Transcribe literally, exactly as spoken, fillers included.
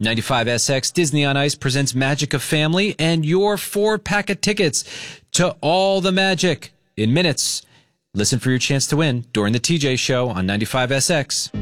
ninety-five S X Disney on Ice presents Magic of Family and your four-pack of tickets to all the magic in minutes. Listen for your chance to win during the T J Show on ninety-five S X.